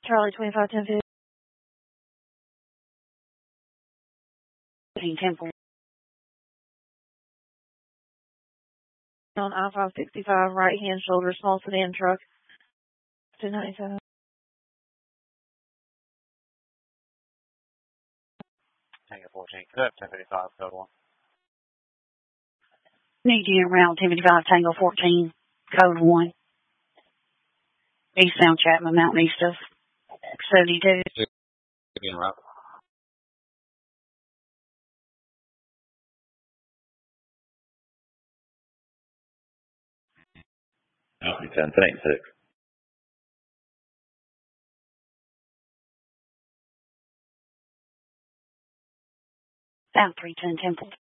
Charlie 2510 Temple. On I-565, right hand shoulder, small sedan truck. 297. Tango 14, correct, 1055, code 1. Need you around 1055, Tango 14, code 1. Eastbound Chapman, Mountain east of 72. Being route. Copy 1086. South 310 Temple.